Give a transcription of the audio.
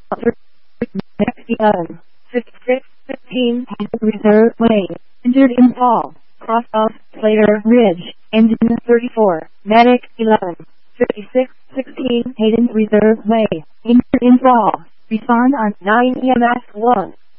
Next 11, 56, 15, Reserve Way, injured in fall, cross off, Slater Ridge, engine 34, Medic 11, 56, 16, Hayden Reserve Way, injured in fall, respond on 9 EMS 1.